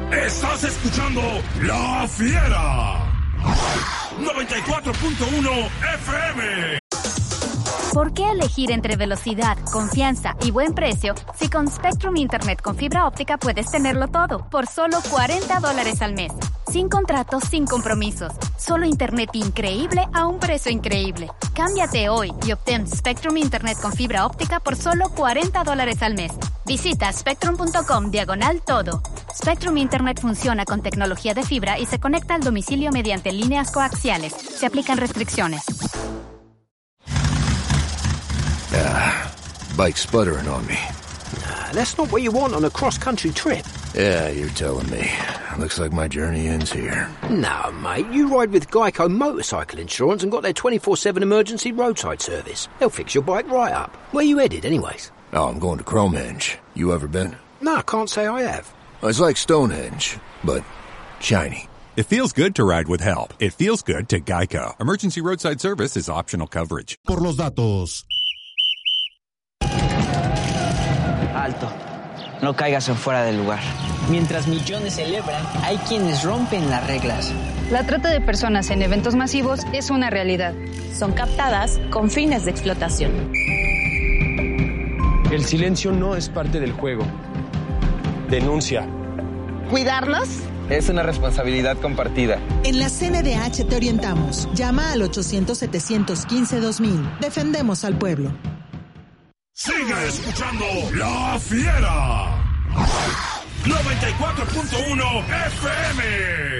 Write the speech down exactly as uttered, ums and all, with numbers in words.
Estás escuchando La Fiera. noventa y cuatro punto uno F M. ¿Por qué elegir entre velocidad, confianza y buen precio si con Spectrum Internet con fibra óptica puedes tenerlo todo por solo cuarenta dólares al mes? Sin contratos, sin compromisos. Solo internet increíble a un precio increíble. Cámbiate hoy y obtén Spectrum Internet con fibra óptica por solo cuarenta dólares al mes. Visita spectrum.com diagonal todo. Spectrum Internet funciona con tecnología de fibra y se conecta al domicilio mediante líneas coaxiales. Se aplican restricciones. Ah, bike's sputtering on me. Nah, that's not what you want on a cross-country trip. Yeah, you're telling me. Looks like my journey ends here. No, mate, you ride with Geico Motorcycle Insurance and got their twenty-four seven emergency roadside service. They'll fix your bike right up. Where you headed, anyways? Oh, I'm going to Cromehenge. You ever been? No, I can't say I have. It's like Stonehenge, but shiny. It feels good to ride with help. It feels good to Geico. Emergency roadside service is optional coverage. Por los datos. Alto. No caigas en fuera del lugar. Mientras millones celebran, hay quienes rompen las reglas. La trata de personas en eventos masivos es una realidad. Son captadas con fines de explotación. El silencio no es parte del juego. Denuncia. ¿Cuidarlos? Es una responsabilidad compartida. En la C N D H te orientamos. Llama al ochocientos, setecientos quince, dos mil. Defendemos al pueblo. Sigue escuchando La Fiera. noventa y cuatro punto uno F M.